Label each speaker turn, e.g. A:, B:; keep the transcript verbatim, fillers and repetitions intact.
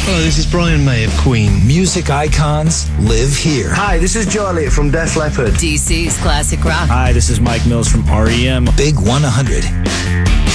A: Hello, this is Brian May of Queen.
B: Music icons live here.
C: Hi, this is Joe Elliott from Def Leppard.
D: D C's Classic Rock.
E: Hi, this is Mike Mills from R E M.
B: Big one hundred.